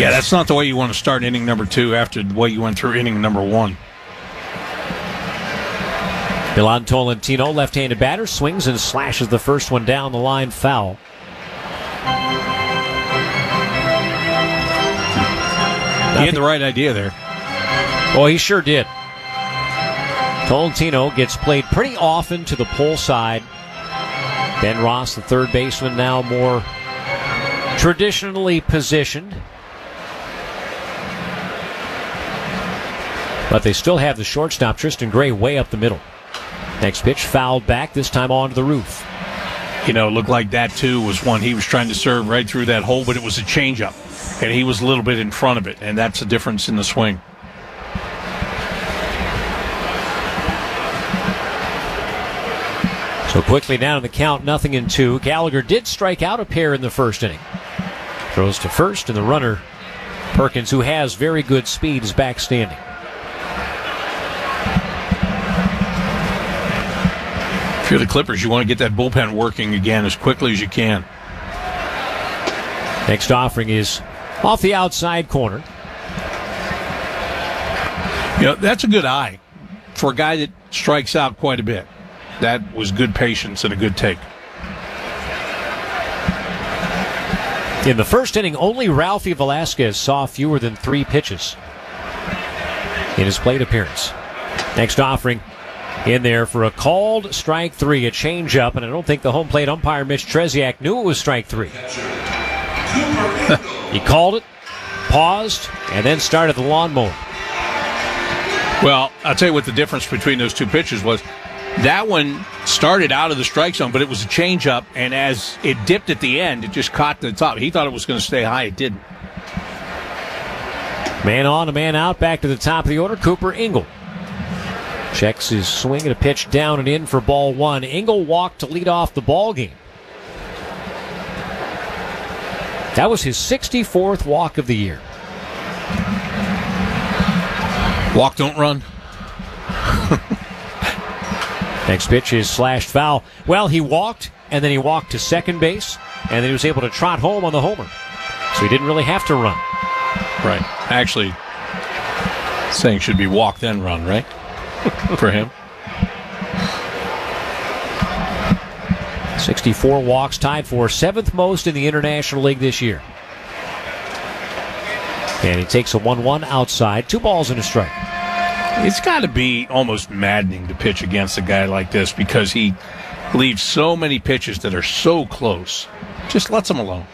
Yeah, that's not the way you want to start inning number 2 after the way you went through inning number 1. Milan Tolentino, left-handed batter, swings and slashes the first one down the line, foul. He had the right idea there. Oh, he sure did. Tolentino gets played pretty often to the pull side. Ben Ross, the third baseman, now more traditionally positioned. But they still have the shortstop, Tristan Gray, way up the middle. Next pitch fouled back, this time onto the roof. You know, it looked like that, too, was one he was trying to serve right through that hole, but it was a changeup. And he was a little bit in front of it, and that's the difference in the swing. So quickly down in the count, 0-2. Gallagher did strike out a pair in the first inning. Throws to first, and the runner, Perkins, who has very good speed, is back standing. If you're the Clippers, you want to get that bullpen working again as quickly as you can. Next offering is off the outside corner. You know, that's a good eye for a guy that strikes out quite a bit. That was good patience and a good take. In the first inning, only Ralphie Velasquez saw fewer than 3 pitches in his plate appearance. Next offering in there for a called strike 3, a changeup, and I don't think the home plate umpire, Mitch Tresiak, knew it was strike 3. He called it, paused, and then started the lawnmower. Well, I'll tell you what the difference between those two pitches was. That one started out of the strike zone, but it was a changeup, and as it dipped at the end, it just caught the top. He thought it was going to stay high. It didn't. Man on, a man out, back to the top of the order, Cooper Ingle. Checks his swing and a pitch down and in for ball 1. Ingle walked to lead off the ball game. That was his 64th walk of the year. Walk, don't run. Next pitch is slashed foul. Well, he walked, and then he walked to second base, and then he was able to trot home on the homer. So he didn't really have to run. Right. Actually, saying should be walk, then run, right? For him. 64 walks, tied for 7th most in the International League this year. And he takes a 1-1 outside, 2 balls and a strike. It's got to be almost maddening to pitch against a guy like this because he leaves so many pitches that are so close. Just lets them alone.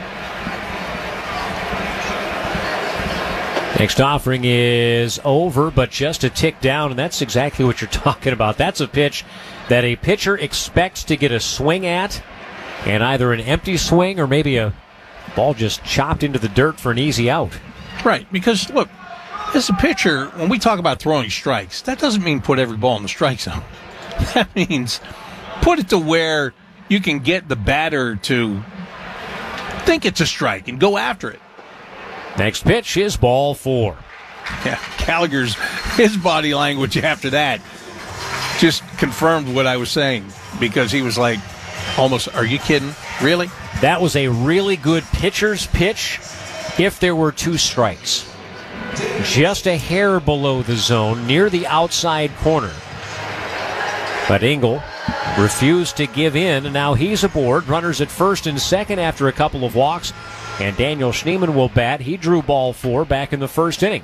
Next offering is over, but just a tick down, and that's exactly what you're talking about. That's a pitch that a pitcher expects to get a swing at, and either an empty swing or maybe a ball just chopped into the dirt for an easy out. Right, because, look, as a pitcher, when we talk about throwing strikes, that doesn't mean put every ball in the strike zone. That means put it to where you can get the batter to think it's a strike and go after it. Next pitch is ball 4. Yeah, Gallagher's, his body language after that just confirmed what I was saying because he was like, almost, are you kidding? Really? That was a really good pitcher's pitch if there were 2 strikes. Just a hair below the zone, near the outside corner. But Ingle refused to give in, and now he's aboard. Runners at first and second after a couple of walks. And Daniel Schneemann will bat. He drew ball 4 back in the first inning.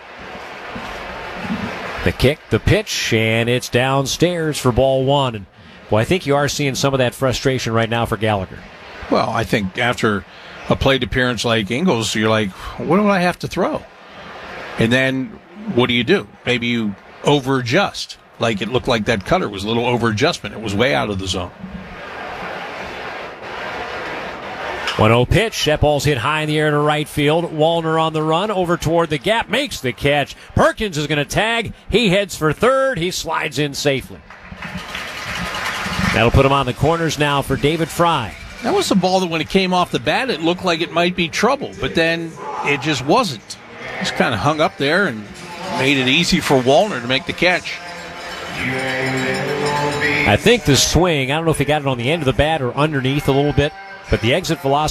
The kick, the pitch, and it's downstairs for ball 1. And boy, I think you are seeing some of that frustration right now for Gallagher. Well, I think after a plate appearance like Ingles, you're like, what do I have to throw? And then what do? Maybe you over-adjust. Like it looked like that cutter was a little over-adjustment. It was way out of the zone. 1-0 pitch. That ball's hit high in the air to right field. Wallner on the run over toward the gap. Makes the catch. Perkins is going to tag. He heads for third. He slides in safely. That'll put him on the corners now for David Fry. That was a ball that when it came off the bat, it looked like it might be trouble. But then it just wasn't. Just kind of hung up there and made it easy for Wallner to make the catch. I think the swing, I don't know if he got it on the end of the bat or underneath a little bit, but the exit velocity